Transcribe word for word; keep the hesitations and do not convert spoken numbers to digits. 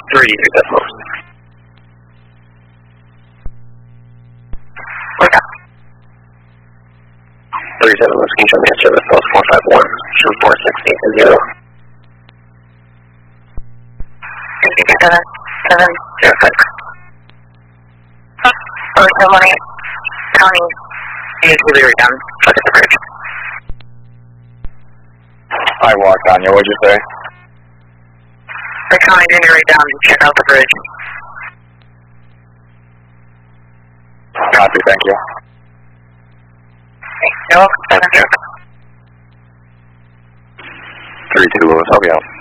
three, three decimals. Okay. Three seven, can you show me a service post four five one, show four six eight zero. Seven, seven, zero six. Oh, so money, county. You need to be right down, look at the bridge. I walked on you, what'd you say? The county doing it right down to check out the bridge. Copy, thank you. No, seven zero. three two Lewis, I'll be out.